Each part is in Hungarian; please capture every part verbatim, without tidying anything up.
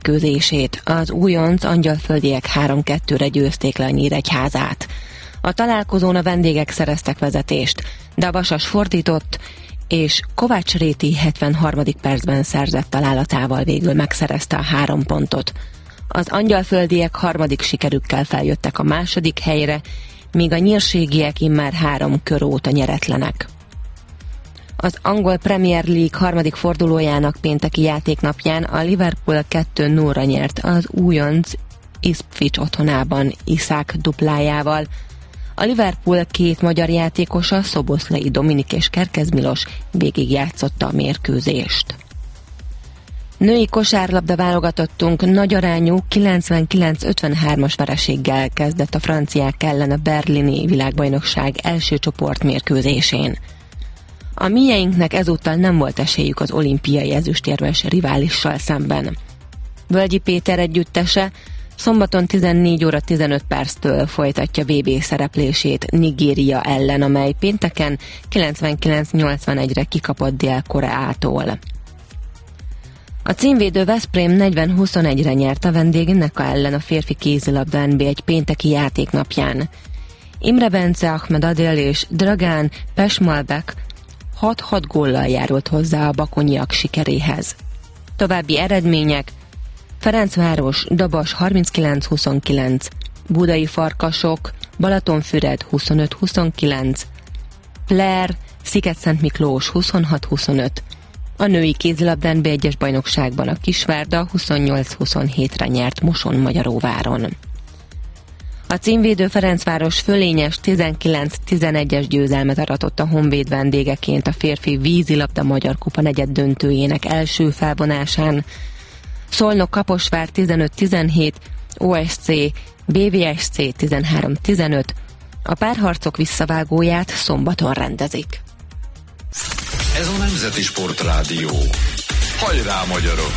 mérkőzését. Az újonc angyalföldiek három kettőre győzték le a Nyíregyházát. A találkozón a vendégek szereztek vezetést, de a Vasas fordított, és Kovács Réti hetvenharmadik percben szerzett találatával végül megszerezte a három pontot. Az angyalföldiek harmadik sikerükkel feljöttek a második helyre, míg a nyírségiek immár három kör óta nyeretlenek. Az angol Premier League harmadik fordulójának pénteki játéknapján a Liverpool kettő nullra nyert az újonc Ipswich otthonában Iszák duplájával. A Liverpool két magyar játékosa, Szoboszlai Dominik és Kerkez Milos végigjátszotta a mérkőzést. Női kosárlabda válogatottunk nagyarányú kilencvenkilenc ötvenhármas vereséggel kezdett a franciák ellen a berlini világbajnokság első csoportmérkőzésén. A mieinknek ezúttal nem volt esélyük az olimpiai ezüstérmes riválissal szemben. Völgyi Péter együttese szombaton tizennégy óra tizenöt perctől folytatja vé bé szereplését Nigéria ellen, amely pénteken kilencvenkilenc nyolcvanegyre kikapott Dél-Koreától. A címvédő Veszprém negyven huszonegyre nyert a vendég Neka ellen a férfi kézilabda en bé egy pénteki játéknapján. Imre Bence, Ahmed Adél és Dragán Pesmalbek hat-hat góllal járult hozzá a bakonyiak sikeréhez. További eredmények: Ferencváros, Dabas harminckilenc huszonkilenc, Budai Farkasok, Balatonfüred huszonöt huszonkilenc, Flair, Sziget-Szent Miklós huszonhat huszonöt, a női kézilabda en bé egyes bajnokságban a Kisvárda huszonnyolc huszonhétre nyert Moson-Magyaróváron. A címvédő Ferencváros fölényes tizenkilenc tizenegyes győzelmet aratott a Honvéd vendégeként a férfi vízilabda Magyar Kupa negyeddöntőjének első felvonásán. Szolnok Kaposvár tizenöt tizenhét, o es cé bé vé es cé tizenhárom tizenöt, a párharcok visszavágóját szombaton rendezik. Ez a Nemzeti Sportrádió. Hajrá, magyarok!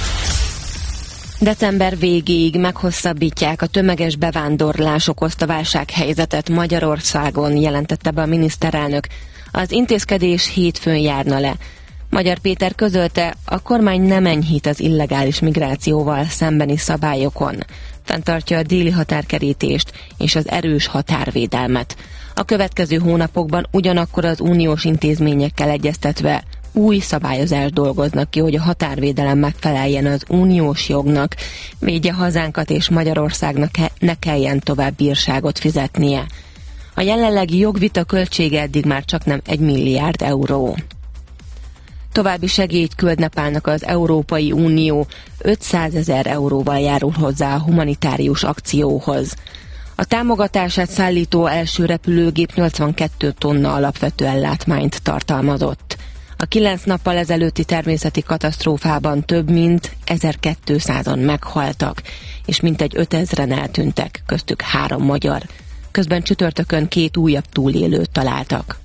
December végéig meghosszabbítják a tömeges bevándorlás okozta válsághelyzetet Magyarországon, jelentette be a miniszterelnök. Az intézkedés hétfőn járna le. Magyar Péter közölte, a kormány nem enyhít az illegális migrációval szembeni szabályokon. Fenntartja a déli határkerítést és az erős határvédelmet. A következő hónapokban ugyanakkor az uniós intézményekkel egyeztetve új szabályozást dolgoznak ki, hogy a határvédelem megfeleljen az uniós jognak, védje hazánkat és Magyarországnak ne kelljen tovább bírságot fizetnie. A jelenlegi jogvita költsége eddig már csaknem egy milliárd euró. További segélyt küld Nepálnak az Európai Unió, ötszázezer euróval járul hozzá a humanitárius akcióhoz. A támogatását szállító első repülőgép nyolcvankettő tonna alapvető ellátmányt tartalmazott. A kilenc nappal ezelőtti természeti katasztrófában több mint ezerkétszázan meghaltak, és mintegy ötezren eltűntek, köztük három magyar. Közben csütörtökön két újabb túlélőt találtak.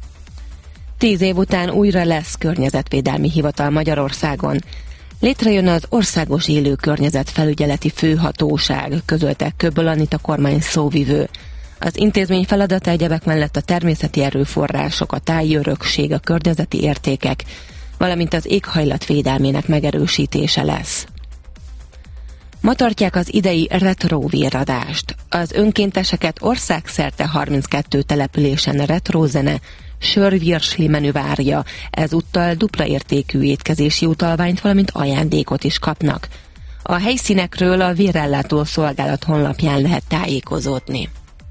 Tíz év után újra lesz környezetvédelmi hivatal Magyarországon. Létrejön az Országos Élő Környezetfelügyeleti Főhatóság, közölte Köbbel Anita kormány szóvivő. Az intézmény feladata egyebek mellett a természeti erőforrások, a táji örökség, a környezeti értékek, valamint az éghajlat védelmének megerősítése lesz. Ma tartják az idei retróvéradást. Az önkénteseket országszerte harminckettő településen retrózene, sörvirsli menü várja, ezúttal dupla értékű étkezési utalványt, valamint ajándékot is kapnak. A helyszínekről a Vérellátó Szolgálat honlapján lehet tájékozódni.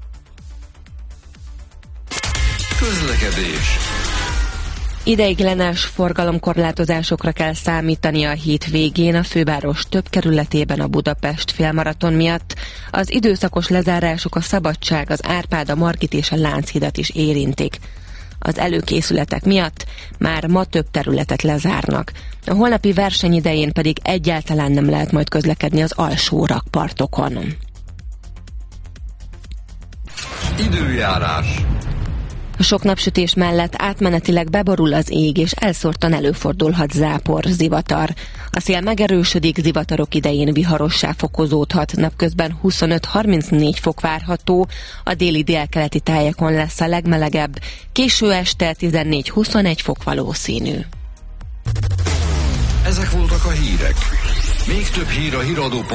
Közlekedés. Ideiglenes forgalomkorlátozásokra kell számítani a hét végén a főváros több kerületében a Budapest félmaraton miatt. Az időszakos lezárások a Szabadság, az Árpád, a Margit és a Lánchidat is érintik. Az előkészületek miatt már ma több területet lezárnak. A holnapi verseny idején pedig egyáltalán nem lehet majd közlekedni az alsó rakpartokon. Időjárás. A sok napsütés mellett átmenetileg beborul az ég, és elszórtan előfordulhat zápor, zivatar. A szél megerősödik, zivatarok idején viharossá fokozódhat, napközben huszonöt harmincnégy fok várható, a déli délkeleti tájakon lesz a legmelegebb, késő este tizennégy huszonegy fok valószínű. Ezek voltak a hírek. Még több hír a híradó